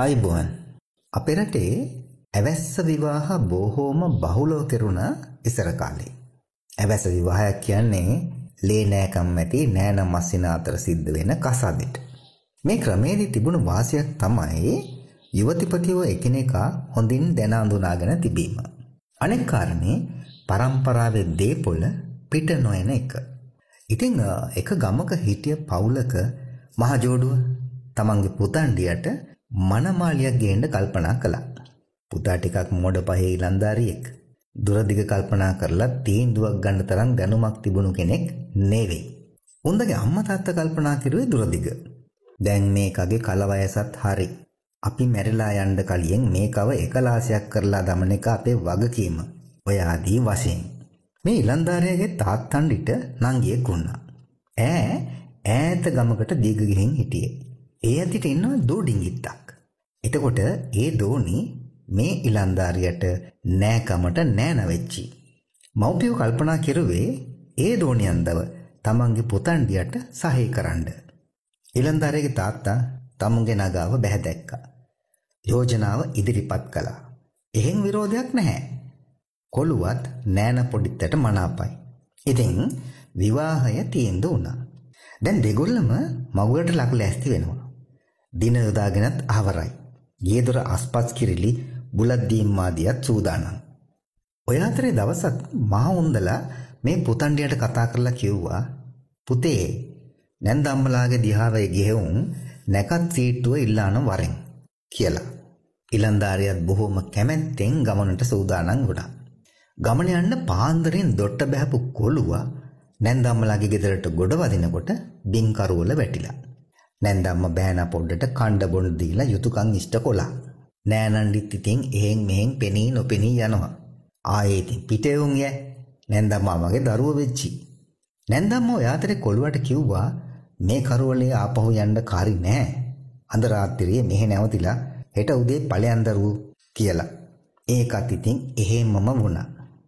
අයිබෝන් අපේ රටේ ඇවැස්ස විවාහ බොහෝම බහුලව කෙරුණ ඉස්සර කාලේ. ඇවැස්ස විවාහයක් කියන්නේ ලේ නෑකම් ඇති නෑන මස්සින අතර සිද්ධ වෙන කසාදෙට. මේ ක්‍රමේදී තිබුණු වාසියක් තමයි යුවතිපතියෝ එකිනෙකා හොඳින් දැන අඳුනාගෙන තිබීම. අනෙක් කාරණේ පරම්පරාවේ දේපොළ පිට නොයන එක. ඉතින් එක ගමක හිටිය පවුලක මහජෝඩුව තමන්ගේ පුතණ්ඩියට මනමාලියක් ගේන්න කල්පනා කළා. පුතා ටිකක් මොඩ පහේ ඉලන්දාරියෙක්. දුරදිග කල්පනා කරලා තීන්දුවක් ගන්න තරම් දැනුමක් තිබුණු කෙනෙක් නෙවෙයි. උන්දගේ අම්මා තාත්තා කල්පනා කරුවේ දුරදිග. දැන් මේකගේ කල වයසත් හරි. අපි මැරිලා යන්න කලින් මේකව එකලාසයක් කරලා දමන එක අපේ වගකීම. ඔය ආදී වශයෙන්. මේ ඉලන්දාරියගේ තාත්තණ්ඩිට නංගියෙක් වුණා. ඈත ගමකට දීග ගිහින් හිටියේ. ඒ ඇතිට ඉන්නවා දෝ ඩිංගිත්තක්. එතකොට ඒ දෝනි මේ ඉලන්දාරියට නෑකමට නෑන වෙච්චි. මව්පියෝ කල්පනා කෙරුවේ ඒ දෝනියන්දව තමන්ගේ පුතණ්ඩියට සහාය කරන්න. ඉලන්දාරියගේ තාත්තා තමුන්ගේ නගාව බැහැ දැක්කා. යෝජනාව ඉදිරිපත් කළා. එහෙන් විරෝධයක් නැහැ. කොළුවත් නෑන පොඩිත්තට මනාපයි. ඉතින් විවාහය තීන්දුව වුණා. දැන් දෙගොල්ලම මගුලට ලක් ලෑස්ති වෙනවා. දින යොදාගෙනත් ආවරයි. ගියදොර අස්පස් කිරිලි බුලත් දීම්මාදියත් සූදානම්. ඔය අතරේ දවසක් මහ උන්දලා මේ පුතණ්ඩියට කතා කරලා කිව්වා පුතේ නැන්දම්මලාගේ දිහාවේ ගෙහුම් නැකත් සීට්ටුව ඉල්ලාන වරෙන් කියලා. ඉලන්දාරියත් බොහොම කැමැත්තෙන් ගමනට සූදානම් වුණා. ගමන යන්න පාන්දරෙන් දොට්ට බැහැපු කොළුවා නැන්දම්මලාගේ ගෙදරට ගොඩ වදිනකොට බින්කරුවල වැටිලා. නැන්දම්ම බෑන පොඩ්ඩට කණ්ඩ බොන්න දීලා යුතුයකම් ඉෂ්ට කොලා. නෑනන්ඩිත් ඉතින් එහෙන් මෙහෙන් පෙනී නොපෙනී යනවා. ආයේ ඉතින් පිටේ උන් යෑ. නැන්දම්මා මගේ දරුව වෙච්චි. නැන්දම්ම ඔය අතරේ කොළුවට කිව්වා මේ කරවලේ ආපහු යන්න කාරි නෑ. අද රාත්‍රියේ මෙහෙ නැවතිලා හෙට උදේ ඵලයන් දරුවෝ කියලා. ඒකත් ඉතින් එහෙමම වුණා.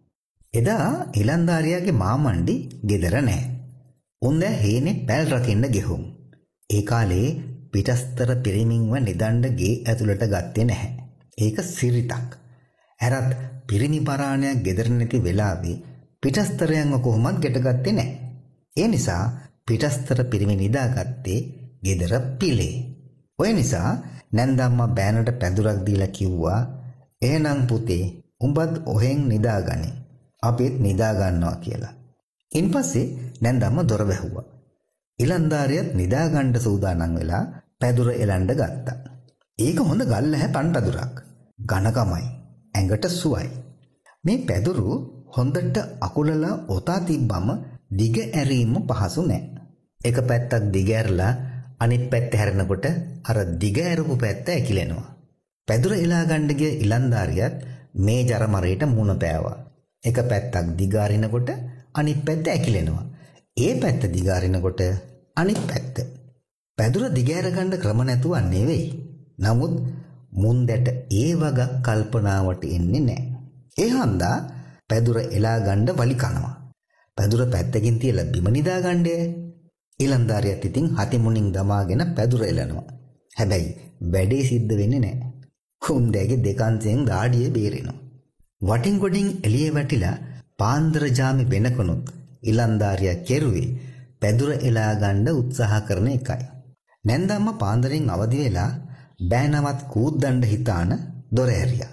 එදා ඉලන්දාරියාගේ මාමණ්ඩි ගෙදර නෑ. උන් දැන් හේනේ පැල් රකින්න ගෙහුම්. ඒ කාලේ පිටස්තර පිරිමින්ව නිදණ්ඩ ගේ ඇතුළට ගත්තේ නැහැ. ඒක සිරිතක්. ඇරත් පිරිමි පරාණයක් ගෙදර නැති වෙලාවේ පිටස්තරයන්ව කොහොමත් ගැටගත්තේ නැහැ. ඒ නිසා පිටස්තර පිරිමි නිදාගත්තේ ගෙදර පිලේ. ඔය නිසා නැන්දම්මා බෑනට පැදුරක් දීලා කිව්වා එහෙනම් පුතේ උඹත් ඔහෙන් නිදාගනි. අපිත් නිදා ගන්නවා කියලා. ඉන්පස්සේ නැන්දම්ම දොර වැහුවා. ඉලන්දාරියත් නිදා ගන්න සූදානම් වෙලා පැදුර එලන්න ගත්තා. ඒක හොඳ ගල්ලැහැ පන් පැදුරක්. ඝනකමයි. ඇඟට සුවයි. මේ පැදුරු හොඳට අකුලලා ඔතා තිබ්බම දිග ඇරීම පහසු නෑ. එක පැත්තක් දිග ඇරලා අනිත් පැත්ත හැරෙනකොට අර දිග ඇරපු පැත්ත ඇකිලෙනවා. පැදුර එලා ගන්න ගිය ඉලන්දාරියත් මේ ජරමරේට මුණ පෑවා. එක පැත්තක් දිගාරිනකොට අනිත් පැත්ත ඇකිලෙනවා. ඒ පැත්ත දිගාරිනකොට අනිත් පැත්ත. පැදුර දිගෑර ගන්න ක්‍රම නැතුව නෙවෙයි. නමුත් මුන්දට ඒ වග කල්පනාවට එන්නේ නැහැ. ඒ හන්දා පැදුර එලා ගන්න වලි කනවා. පැදුර පැත්තකින් තියලා බිම නිදා ගන්නේ. ඉලන්දාරියත් ඉතින් හති මුණින් දමාගෙන පැදුර එලනවා. හැබැයි වැඩේ සිද්ධ වෙන්නේ නැහැ. කුන්දෑගේ දෙකන්සෙන් දාඩිය බේරෙනවා. වටින් ගොඩින් එළියේ වැටිලා පාන්දර ජාමි වෙනකොනුත් ඉලන්දාරියා කෙරුවේ පැදුර එලා ගන්න උත්සාහ කරන එකයි. නැන්දම්ම පාන්දරෙන් අවදි වෙලා බෑනවත් කූද්දන්න හිතාන දොර ඇරියා.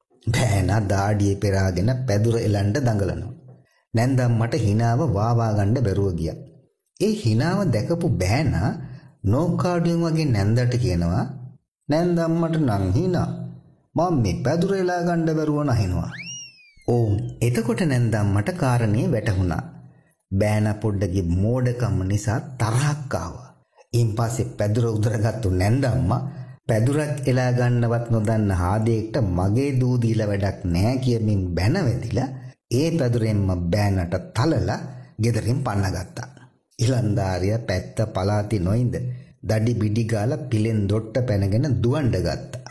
බෑනා දාඩියේ පෙරාගෙන පැදුර එලන්න දඟලනවා. නැන්දම්මට හිනාව වාවා ගන්න බැරුව ගියා. ඒ හිනාව දැකපු බෑනා නෝකාඩුවෙන් වගේ නැන්දට කියනවා නැන්දම්මට නම් හිනා මම මේ පැදුර එලා ගන්න බැරුව නැහිනවා. ඕම් එතකොට නැන්දම්මට කාරණේ වැටහුණා. බෑන පොඩ්ඩගේ මෝඩකම නිසා තරහක් ආවා. ඉන්පස්සේ පැදුර උදරගත්තු නැන්දම්මා පැදුරක් එලා ගන්නවත් නොදන්න හාදේකට මගේ දූ දීලා වැඩක් නැහැ කියමින් බැන වැදිලා ඒ පැදුරෙන්ම බෑනට තලලා ගෙදරින් පන්නගත්තා. ඉලන්දාරියා පැත්ත පලාති නොයින්ද දඩි බිඩි ගාලා පිලෙන් දොට්ට පැනගෙන දුවන්න ගත්තා.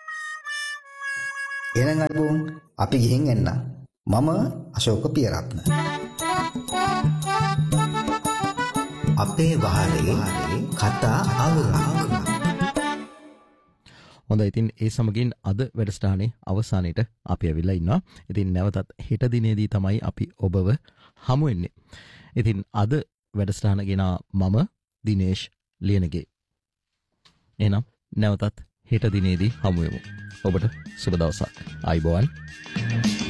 එහෙනම් අරබෝන් අපි ගිහින් එන්න. මම අශෝක පියරත්න. අපේ වහරේ කතා අවුරක්. හොඳයි. ඉතින් ඒ සමගින් අද වැඩසටහනේ අවසානයේට අපි ඇවිල්ලා ඉන්නවා. ඉතින් නැවතත් හෙට දිනේදී තමයි අපි ඔබව හමු වෙන්නේ. ඉතින් අද වැඩසටහන ගෙන මම දිනේෂ් ලියනගේ. එහෙනම් නැවතත් හෙට දිනේදී හමු වෙමු. ඔබට සුබ දවසක්. ආයුබෝවන්.